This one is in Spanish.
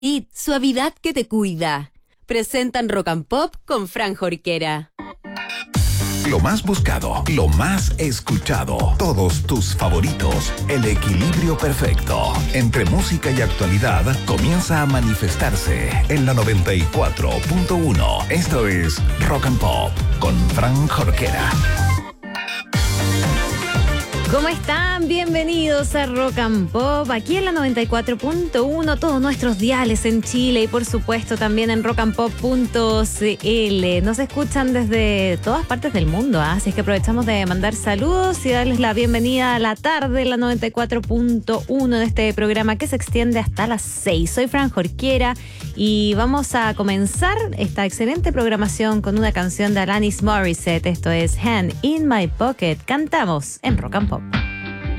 It, suavidad que te cuida. Presentan Rock and Pop con Fran Jorquera. Lo más buscado, lo más escuchado, todos tus favoritos, el equilibrio perfecto entre música y actualidad comienza a manifestarse en la 94.1. Esto es Rock and Pop con Fran Jorquera. ¿Cómo están? Bienvenidos a Rock and Pop, aquí en la 94.1, todos nuestros diales en Chile y por supuesto también en rockandpop.cl. Nos escuchan desde todas partes del mundo, así es que aprovechamos de mandar saludos y darles la bienvenida a la tarde en la 94.1 de este programa que se extiende hasta las 6. Soy Fran Jorquera y vamos a comenzar esta excelente programación con una canción de Alanis Morissette. Esto es Hand in My Pocket. Cantamos en Rock and Pop.